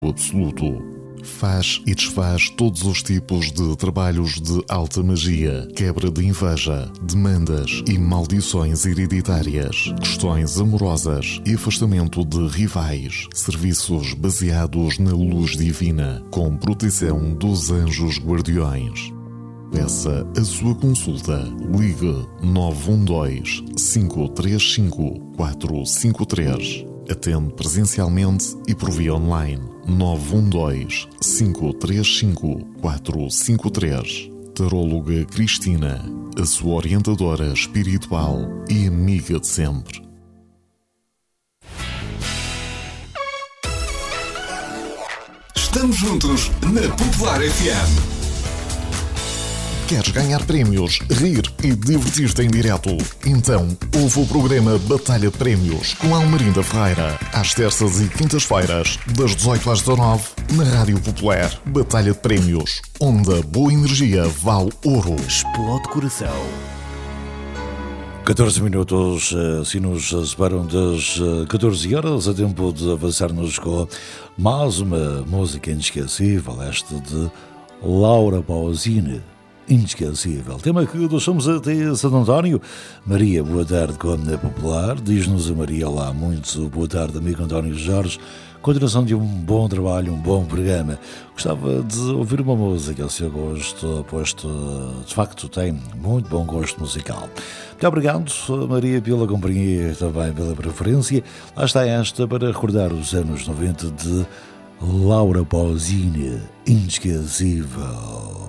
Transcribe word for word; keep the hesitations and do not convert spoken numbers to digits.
absoluto. Faz e desfaz todos os tipos de trabalhos de alta magia, quebra de inveja, demandas e maldições hereditárias, questões amorosas e afastamento de rivais, serviços baseados na luz divina, com proteção dos anjos guardiões. Peça a sua consulta. Ligue nove um dois, cinco três cinco, quatro cinco três. Atende presencialmente e por via online. nove um dois, cinco três cinco, quatro cinco três. Taróloga Cristina, a sua orientadora espiritual e amiga de sempre. Estamos juntos na Popular F M. Queres ganhar prémios, rir e divertir-te em direto? Então, ouve o programa Batalha de Prémios com Almerinda Ferreira, às terças e quintas-feiras, das dezoito às dezanove, na Rádio Popular. Batalha de Prémios, onde a boa energia vale ouro. Explode coração. catorze minutos, assim nos separam das catorze horas, a tempo de avançarmos com mais uma música inesquecível, esta de Laura Pausini. Inesquecível. Tema que deixamos até Santo António. Maria, boa tarde com a Popular. Diz-nos a Maria lá muito boa tarde, amigo António Jorge. Continuação de um bom trabalho, um bom programa. Gostava de ouvir uma música ao seu gosto, posto de facto tem muito bom gosto musical. Muito obrigado, Maria, pela companhia e também pela preferência. Lá está esta para recordar os anos noventa de Laura Pausini. Inesquecível.